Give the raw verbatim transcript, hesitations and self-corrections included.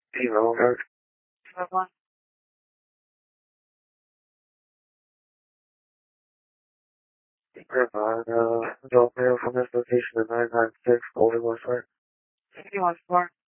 Email guard. Five one. Provide, uh, drop mail from this location to nine nine six Golden West Park. Fifty one four.